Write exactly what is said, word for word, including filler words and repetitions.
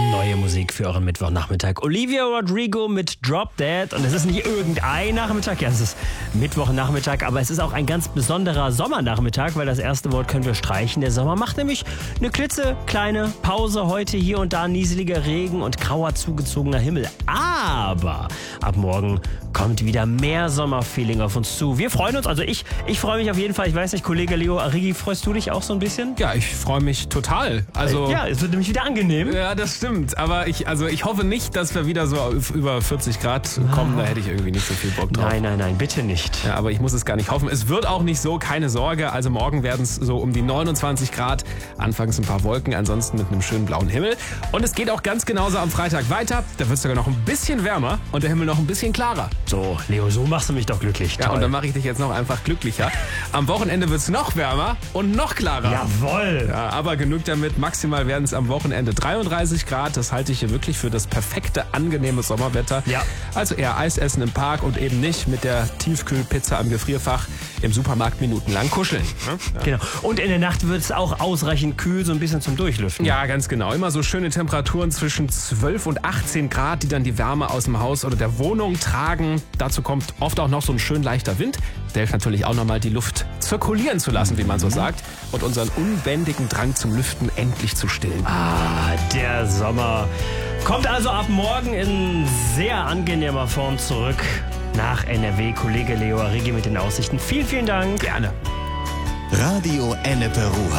Neue Musik für euren Mittwochnachmittag. Olivia Rodrigo mit Drop Dead. Und es ist nicht irgendein Nachmittag, ja, es ist Mittwochnachmittag, aber es ist auch ein ganz besonderer Sommernachmittag, weil das erste Wort können wir streichen. Der Sommer macht nämlich eine klitzekleine Pause heute. Hier und da nieseliger Regen und grauer zugezogener Himmel. Aber ab morgen kommt wieder mehr Sommerfeeling auf uns zu. Wir freuen uns, also ich, ich freue mich auf jeden Fall. Ich weiß nicht, Kollege Leo Arrighi, freust du dich auch so ein bisschen? Ja, ich freue mich total. Also ja, es wird nämlich wieder angenehm. Ja, das stimmt. Aber ich, also ich hoffe nicht, dass wir wieder so auf über vierzig Grad kommen. Da hätte ich irgendwie nicht so viel Bock drauf. Nein, nein, nein, bitte nicht. Ja, aber ich muss es gar nicht hoffen. Es wird auch nicht so, keine Sorge. Also morgen werden es so um die neunundzwanzig Grad. Anfangs ein paar Wolken, ansonsten mit einem schönen blauen Himmel. Und es geht auch ganz genauso am Freitag weiter. Da wird es sogar noch ein bisschen wärmer und der Himmel noch ein bisschen klarer. So, Leo, so machst du mich doch glücklich. Ja, Toll. und dann mache ich dich jetzt noch einfach glücklicher. Am Wochenende wird es noch wärmer und noch klarer. Jawohl. Ja, aber genug damit. Maximal werden es am Wochenende dreiunddreißig Grad. Das halte ich hier wirklich für das perfekte, angenehme Sommerwetter. Ja. Also eher Eis essen im Park und eben nicht mit der Tiefkühlpizza am Gefrierfach im Supermarkt minutenlang kuscheln. Ja. Genau. Und in der Nacht wird es auch ausreichend kühl, so ein bisschen zum Durchlüften. Ja, ganz genau. Immer so schöne Temperaturen zwischen zwölf und achtzehn Grad, die dann die Wärme aus dem Haus oder der Wohnung tragen. Dazu kommt oft auch noch so ein schön leichter Wind. Der hilft natürlich auch nochmal, die Luft zirkulieren zu lassen, wie man so sagt. Und unseren unbändigen Drang zum Lüften endlich zu stillen. Ah, der Sommer kommt also ab morgen in sehr angenehmer Form zurück nach N R W. Kollege Leo Arrighi mit den Aussichten. Vielen, vielen Dank. Gerne. Radio Ennepe Ruhr.